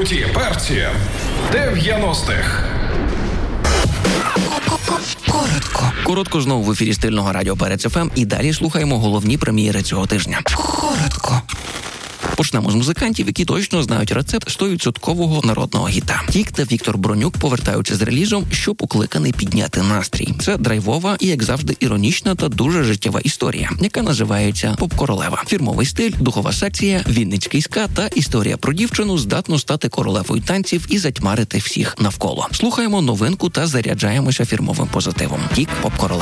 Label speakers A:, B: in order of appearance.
A: Круті перці 90-х.
B: Коротко знову в ефірі стильного радіо Перець ФМ і далі слухаємо головні прем'єри цього тижня. Коротко. Почнемо з музикантів, які точно знають рецепт 100% народного гіта. Тік та Віктор Бронюк повертаються з релізом, що покликаний підняти настрій. Це драйвова і, як завжди, іронічна та дуже життєва історія, яка називається «Поп-королева». Фірмовий стиль, духова секція, вінницький ска та історія про дівчину здатну стати королевою танців і затьмарити всіх навколо. Слухаємо новинку та заряджаємося фірмовим позитивом. Тік, «Поп-королева».